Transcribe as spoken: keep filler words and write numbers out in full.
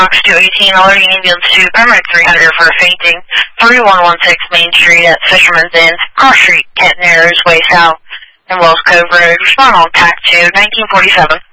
Fox two eighteen, alerting ambulance to paramedic three hundred for a fainting. thirty-one sixteen Main Street at Fisherman's Inn, Cross Street, Kent Narrows, Way South, and Wells Cove Road. Respond on T A C two, nineteen forty-seven.